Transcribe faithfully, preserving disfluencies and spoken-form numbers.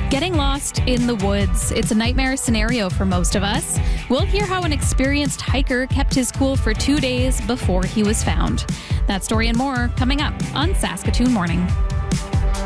Getting lost in the woods. It's a nightmare scenario for most of us. We'll hear how an experienced hiker kept his cool for two days before he was found. That story and more coming up on Saskatoon Morning.